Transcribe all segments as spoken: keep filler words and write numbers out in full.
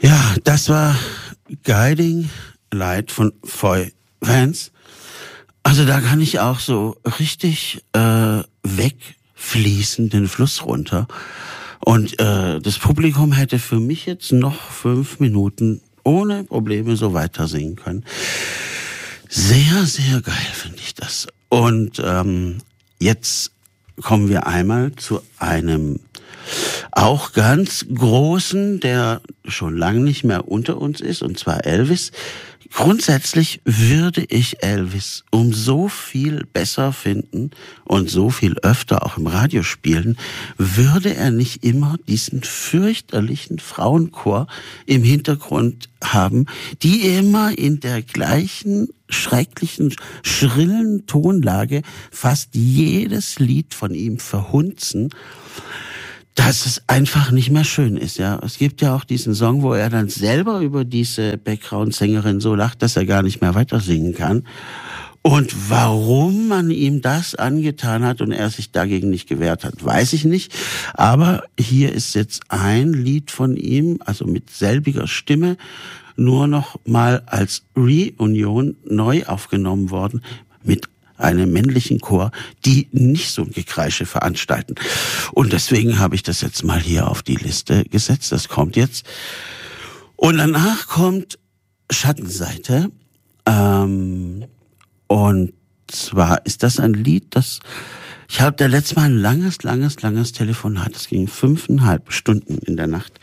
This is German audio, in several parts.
Ja, das war Guiding Light von Foy Vance. Also da kann ich auch so richtig äh, wegfließen den Fluss runter. Und äh, das Publikum hätte für mich jetzt noch fünf Minuten ohne Probleme so weiter singen können. Sehr, sehr geil finde ich das. Und ähm, jetzt kommen wir einmal zu einem auch ganz großen, der schon lange nicht mehr unter uns ist, und zwar Elvis. Grundsätzlich würde ich Elvis um so viel besser finden und so viel öfter auch im Radio spielen, würde er nicht immer diesen fürchterlichen Frauenchor im Hintergrund haben, die immer in der gleichen schrecklichen, schrillen Tonlage fast jedes Lied von ihm verhunzen, dass es einfach nicht mehr schön ist, ja. Es gibt ja auch diesen Song, wo er dann selber über diese Background-Sängerin so lacht, dass er gar nicht mehr weiter singen kann. Und warum man ihm das angetan hat und er sich dagegen nicht gewehrt hat, weiß ich nicht. Aber hier ist jetzt ein Lied von ihm, also mit selbiger Stimme, nur noch mal als Reunion neu aufgenommen worden, mit einem männlichen Chor, die nicht so ein Gekreische veranstalten. Und deswegen habe ich das jetzt mal hier auf die Liste gesetzt. Das kommt jetzt. Und danach kommt Schattenseite. Ähm, und zwar ist das ein Lied, das ich habe da letztes Mal ein langes, langes, langes Telefonat. Das ging fünfeinhalb Stunden in der Nacht.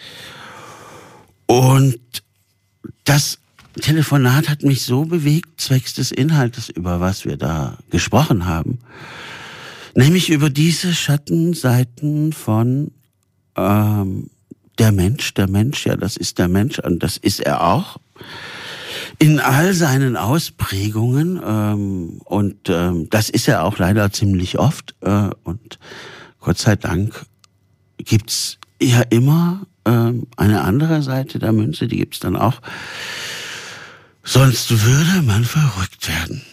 Und das Telefonat hat mich so bewegt, zwecks des Inhaltes, über was wir da gesprochen haben. Nämlich über diese Schattenseiten von ähm, der Mensch, der Mensch, ja, das ist der Mensch und das ist er auch. In all seinen Ausprägungen ähm, und ähm, das ist er auch leider ziemlich oft äh, und Gott sei Dank gibt's ja immer ähm, eine andere Seite der Münze, die gibt's dann auch. Sonst würde man verrückt werden.